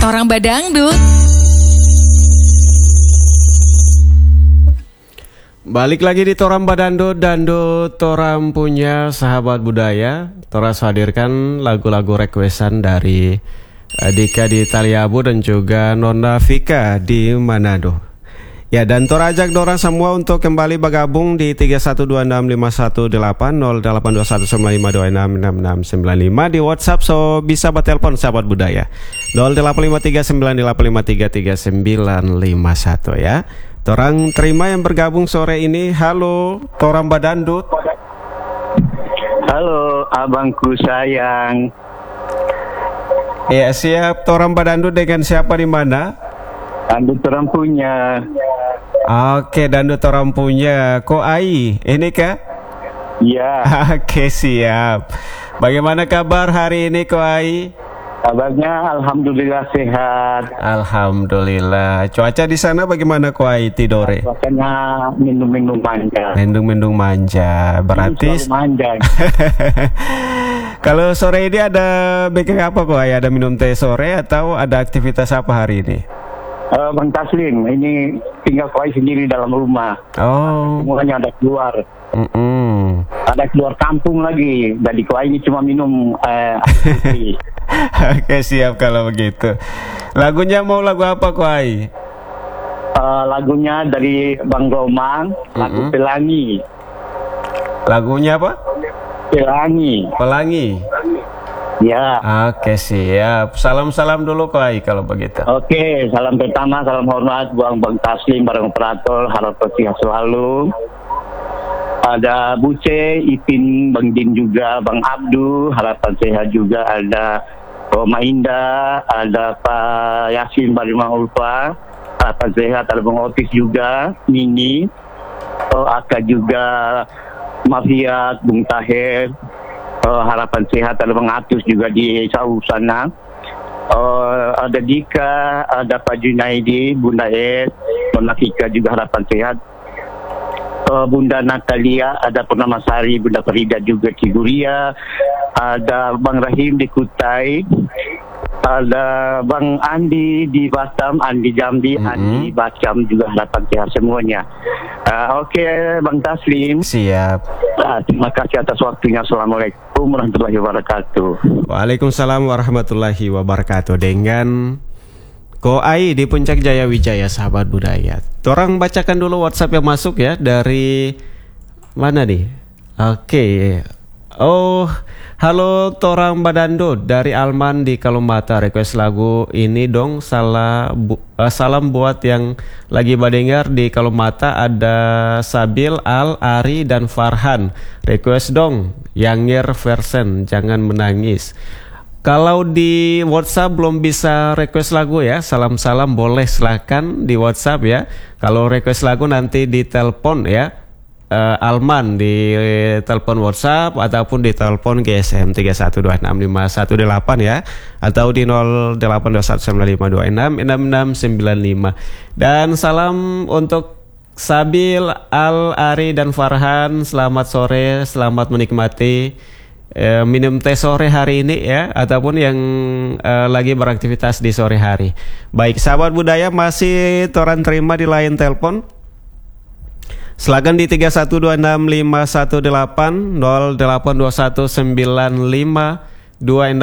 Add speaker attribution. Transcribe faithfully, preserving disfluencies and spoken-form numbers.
Speaker 1: Torang Badangdut.
Speaker 2: Balik lagi di Torang Badangdut, Dandut Torang punya sahabat budaya. Torang hadirkan lagu-lagu requestan dari Dika di Taliabu dan juga Nona Vika di Manado. Ya, dan Tor ajak dorang semua untuk kembali bergabung di tiga satu dua enam lima satu delapan nol delapan dua satu sembilan lima dua enam enam enam sembilan lima di WhatsApp, so bisa bertelepon sahabat budaya nol delapan lima tiga sembilan delapan lima tiga tiga sembilan lima satu ya. Torang terima yang bergabung sore ini. Halo, Torang Badangdut.
Speaker 3: Halo, abangku sayang.
Speaker 2: Ya, siap. Torang Badangdut dengan siapa di mana?
Speaker 3: Dandut orang punya.
Speaker 2: Oke, Dandut orang punya. Ko Ai, ini kah?
Speaker 3: Iya.
Speaker 2: Oke, siap. Bagaimana kabar hari ini, Ko Ai?
Speaker 3: Kabarnya alhamdulillah sehat.
Speaker 2: Alhamdulillah. Cuaca di sana bagaimana, Ko Ai Tidore?
Speaker 3: Cuacanya minum-minum manja.
Speaker 2: Mendung-mendung manja. Berarti
Speaker 3: Selalu manja.
Speaker 2: kalau sore ini ada bikin apa, Ko Ai? Ada minum teh sore atau ada aktivitas apa hari ini?
Speaker 3: Uh, Bang Taslim, ini tinggal kau sendiri dalam rumah.
Speaker 2: Oh.
Speaker 3: Semuanya ada keluar.
Speaker 2: Mm-mm.
Speaker 3: Ada keluar kampung lagi. Jadi kau ini cuma minum uh, air putih.
Speaker 2: Oke, siap kalau begitu. Lagunya mau lagu apa, Ko Ai?
Speaker 3: Uh, lagunya dari Bang Romang, lagu
Speaker 2: Mm-mm.
Speaker 3: Pelangi.
Speaker 2: Lagunya apa?
Speaker 3: Pelangi.
Speaker 2: Pelangi.
Speaker 3: Ya.
Speaker 2: Oke, siap. Salam-salam dulu, Ko Ai kalau begitu.
Speaker 3: Oke, salam pertama, salam hormat buat Bang Taslim, bareng operator, harap sehat selalu. Ada Buce, Ipin, Bang Din juga, Bang Abdu, harapan sehat juga. Ada Roma Indah, ada Pak Yasin Barimang Ulfa, harapan sehat. Ada Bang Otis juga, Nini, oh, Aka juga, Mafia, Bung Tahir. Uh, harapan sehat. Ada Bang Atus juga di Sau sana. Uh, ada Dika, ada Pak Junaidi, Bunda Es, Nona Vika juga harapan sehat. Uh, Bunda Natalia, ada Purnama Sari, Bunda Farida juga Ciguria. Ada Bang Rahim di Kutai. Ada Bang Andi di Batam, Andi Jambi, mm-hmm. Andi Batam juga harapan sehat semuanya. Uh, Oke, okay, Bang Taslim.
Speaker 2: Siap.
Speaker 3: Uh, terima kasih atas waktunya. Assalamualaikum warahmatullahi wabarakatuh.
Speaker 2: Waalaikumsalam warahmatullahi wabarakatuh. Dengan Ko Ai di Puncak Jaya Wijaya, sahabat budaya. Torang bacakan dulu WhatsApp yang masuk ya. Dari mana nih? Oke. Okay. Oh, halo Torang Badangdut dari Alman di Kalumata. Request lagu ini dong. Salah bu, uh, salam buat yang lagi badengar di Kalumata. Ada Sabil, Al, Ari dan Farhan. Request dong Yangir version Jangan Menangis. Kalau di WhatsApp belum bisa request lagu ya, salam-salam boleh silakan di WhatsApp ya. Kalau request lagu nanti di telepon ya. Uh, Alman di telepon WhatsApp ataupun di telepon G S M tiga satu dua enam lima satu delapan ya, atau di nol delapan dua satu sembilan lima dua enam enam enam sembilan lima. Dan salam untuk Sabil, Al, Ari dan Farhan. Selamat sore, selamat menikmati uh, minum teh sore hari ini ya, ataupun yang uh, lagi beraktivitas di sore hari. Baik, sahabat budaya, masih Toran terima di line telepon. Silakan di tiga satu dua enam lima satu delapan nol delapan dua satu sembilan lima dua enam